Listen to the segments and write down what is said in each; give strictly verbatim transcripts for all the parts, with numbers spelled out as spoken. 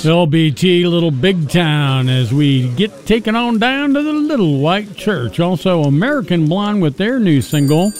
L B T, Little Big Town, as we get taken on down to the Little White Church. Also, American Blonde with their new single,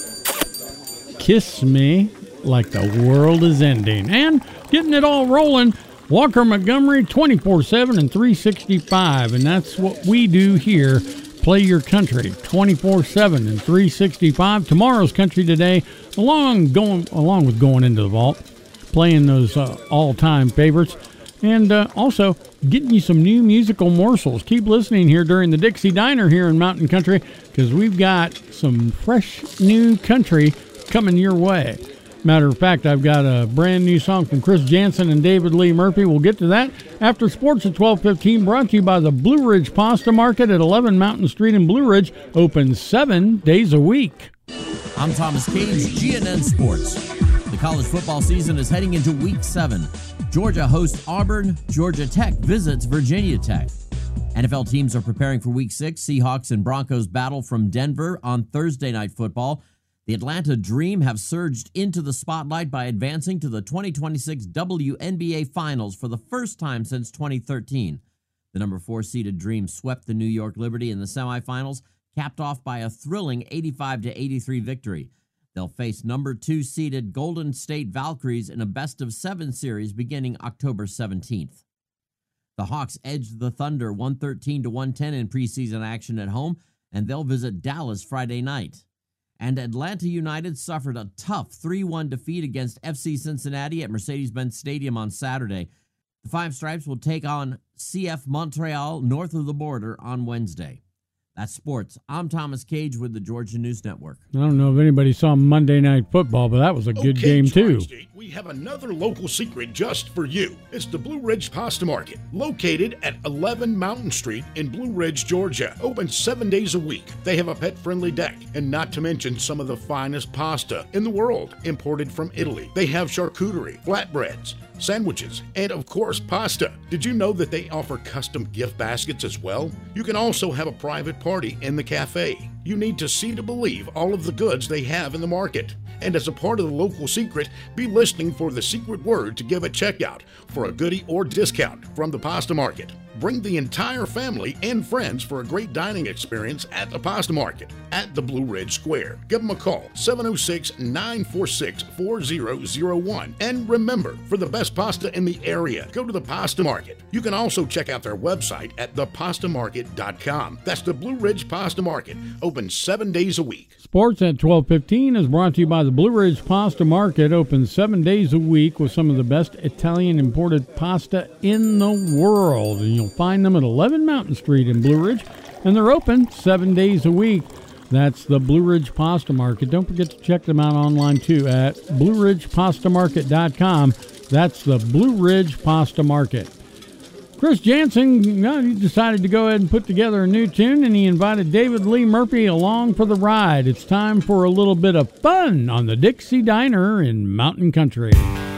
Kiss Me Like the World is Ending. And getting it all rolling, Walker Montgomery twenty-four seven and three sixty-five. And that's what we do here. Play your country twenty-four seven and three sixty-five. Tomorrow's Country Today, along going along with going into the vault, playing those uh, all-time favorites, and uh, also getting you some new musical morsels. Keep listening here during the Dixie Diner here in Mountain Country, because we've got some fresh new country coming your way. Matter of fact, I've got a brand new song from Chris Jansen and David Lee Murphy. We'll get to that after sports at twelve fifteen, brought to you by the Blue Ridge Pasta Market at eleven Mountain Street in Blue Ridge, open seven days a week. I'm Thomas Cage, G N N Sports. The college football season is heading into week seven. Georgia hosts Auburn, Georgia Tech visits Virginia Tech. N F L teams are preparing for week six. Seahawks and Broncos battle from Denver on Thursday Night Football. The Atlanta Dream have surged into the spotlight by advancing to the twenty twenty-six W N B A Finals for the first time since twenty thirteen. The number four seeded Dream swept the New York Liberty in the semifinals, capped off by a thrilling eighty-five to eighty-three victory. They'll face number two seeded Golden State Valkyries in a best-of-seven series beginning October seventeenth. The Hawks edged the Thunder one thirteen to one ten in preseason action at home, and they'll visit Dallas Friday night. And Atlanta United suffered a tough three one defeat against F C Cincinnati at Mercedes-Benz Stadium on Saturday. The Five Stripes will take on C F Montreal north of the border on Wednesday. That's sports. I'm Thomas Cage with the Georgia News Network. I don't know if anybody saw Monday Night Football, but that was a good okay, game, too. Tri-State, we have another local secret just for you. It's the Blue Ridge Pasta Market, located at eleven Mountain Street in Blue Ridge, Georgia. Open seven days a week. They have a pet-friendly deck, and not to mention some of the finest pasta in the world, imported from Italy. They have charcuterie, flatbreads, sandwiches, and of course pasta. Did you know that they offer custom gift baskets as well? You can also have a private party in the cafe. You need to see to believe all of the goods they have in the market. And as a part of the local secret, be listening for the secret word to give at checkout for a goodie or discount from the Pasta Market. Bring the entire family and friends for a great dining experience at the Pasta Market at the Blue Ridge Square. Give them a call, seven oh six, nine four six, four oh oh one. And remember, for the best pasta in the area, go to the Pasta Market. You can also check out their website at the pasta market dot com. That's the Blue Ridge Pasta Market, open seven days a week. Sports at twelve fifteen is brought to you by the Blue Ridge Pasta Market, open seven days a week with some of the best Italian imported pasta in the world. And you'll find them at eleven Mountain Street in Blue Ridge, and they're open seven days a week. That's the Blue Ridge Pasta Market. Don't forget to check them out online, too, at blue ridge pasta market dot com. That's the Blue Ridge Pasta Market. Chris Jansen, you know, he decided to go ahead and put together a new tune, and he invited David Lee Murphy along for the ride. It's time for a little bit of fun on the Dixie Diner in Mountain Country.